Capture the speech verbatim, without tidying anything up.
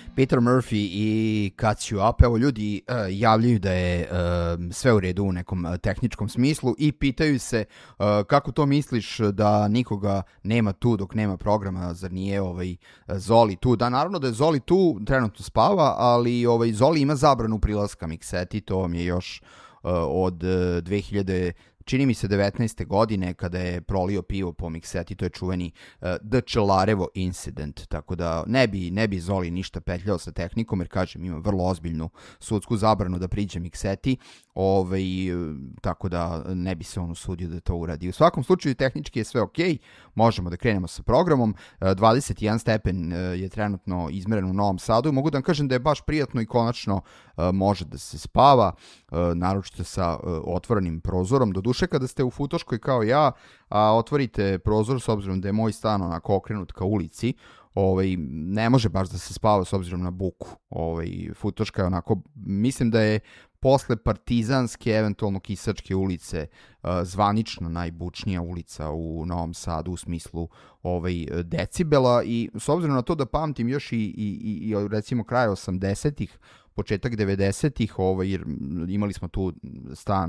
Peter Murphy i Cuts You Up. Evo, ljudi uh, javljaju da je uh, sve u redu u nekom uh, tehničkom smislu i pitaju se uh, kako to misliš da nikoga nema tu dok nema programa, zar nije ovaj, Zoli tu? Da, naravno da je Zoli tu, trenutno spava, ali ovaj, Zoli ima zabranu prilaska mikseti, to vam je još uh, od uh, dve hiljade čini mi se devetnaeste godine kada je prolio pivo po mikseti, to je čuveni uh, The Čelarevo incident, tako da ne bi, ne bi Zoli ništa petljao sa tehnikom, jer kažem ima vrlo ozbiljnu sudsku zabranu da priđe mikseti, ovaj, tako da ne bi se on usudio da to uradi. U svakom slučaju tehnički je sve ok, možemo da krenemo sa programom. uh, dvadeset jedan stepen uh, je trenutno izmeren u Novom Sadu i mogu da vam kažem da je baš prijatno i konačno uh, može da se spava, uh, naročito sa uh, otvorenim prozorom. Doduše kada ste u Futoškoj kao ja, a otvorite prozor s obzirom da je moj stan onako okrenut ka ulici, ovaj, ne može baš da se spava s obzirom na buku. Ovaj, Futoška je onako, mislim da je posle Partizanske, eventualno Kisačke ulice, uh, zvanično najbučnija ulica u Novom Sadu u smislu ovaj, decibela, i s obzirom na to da pamtim još i, i, i recimo kraj osamdesetih, početak devedesetih, ovaj, jer imali smo tu stan